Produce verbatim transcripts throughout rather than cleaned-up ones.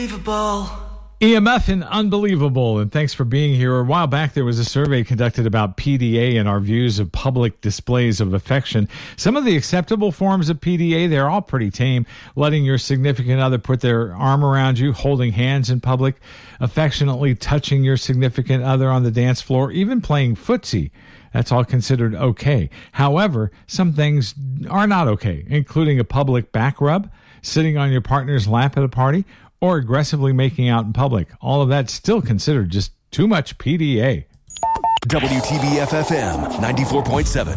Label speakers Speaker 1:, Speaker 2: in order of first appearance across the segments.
Speaker 1: E M F and Unbelievable, and thanks for being here. A while back, there was a survey conducted about P D A and our views of public displays of affection. Some of the acceptable forms of P D A, they're all pretty tame. Letting your significant other put their arm around you, holding hands in public, affectionately touching your significant other on the dance floor, even playing footsie. That's all considered okay. However, some things are not okay, including a public back rub, sitting on your partner's lap at a party, or aggressively making out in public. All of that's still considered just too much P D A.
Speaker 2: W T B F F M ninety-four point seven.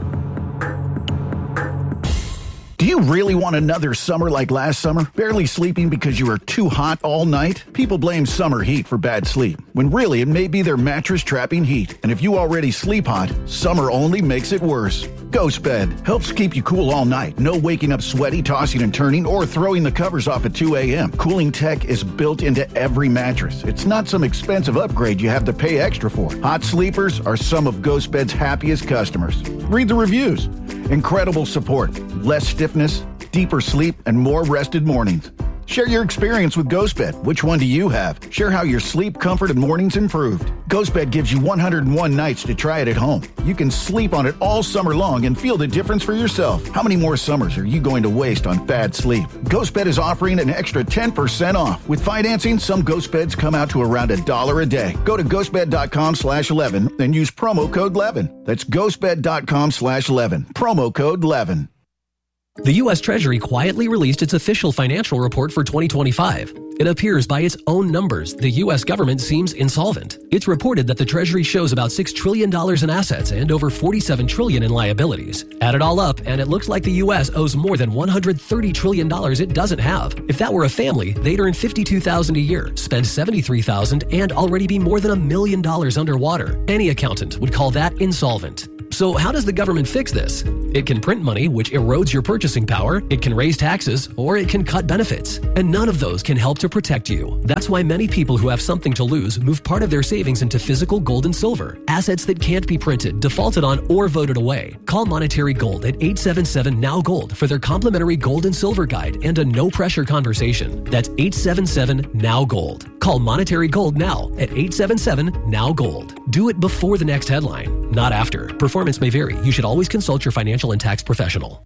Speaker 3: Do you really want another summer like last summer? Barely sleeping because you were too hot all night? People blame summer heat for bad sleep, when really it may be their mattress trapping heat. And if you already sleep hot, summer only makes it worse. Ghost Bed helps keep you cool all night. No waking up sweaty, tossing and turning, or throwing the covers off at two a.m. Cooling tech is built into every mattress. It's not some expensive upgrade you have to pay extra for. Hot sleepers are some of Ghost Bed's happiest customers. Read the reviews. Incredible support, less stiffness, deeper sleep, and more rested mornings. Share your experience with GhostBed. Which one do you have? Share how your sleep, comfort, and mornings improved. GhostBed gives you one hundred one nights to try it at home. You can sleep on it all summer long and feel the difference for yourself. How many more summers are you going to waste on bad sleep? GhostBed is offering an extra ten percent off. With financing, some GhostBeds come out to around a dollar a day. Go to ghostbed.com slash 11 and use promo code eleven. That's ghostbed.com slash 11. Promo code eleven.
Speaker 4: The U S Treasury quietly released its official financial report for twenty twenty-five. It appears by its own numbers, the U S government seems insolvent. It's reported that the Treasury shows about six trillion dollars in assets and over forty-seven trillion dollars in liabilities. Add it all up, and it looks like the U S owes more than one hundred thirty trillion dollars it doesn't have. If that were a family, they'd earn fifty-two thousand dollars a year, spend seventy-three thousand dollars, and already be more than a million dollars underwater. Any accountant would call that insolvent. So how does the government fix this? It can print money, which erodes your purchasing power, it can raise taxes, or it can cut benefits. And none of those can help to protect you. That's why many people who have something to lose move part of their savings into physical gold and silver, assets that can't be printed, defaulted on, or voted away. Call Monetary Gold at eight seven seven N O W Gold for their complimentary gold and silver guide and a no-pressure conversation. That's eight seven seven N O W Gold. Call Monetary Gold now at eight seven seven N O W Gold. Do it before the next headline, not after. Performance may vary. You should always consult your financial and tax professional.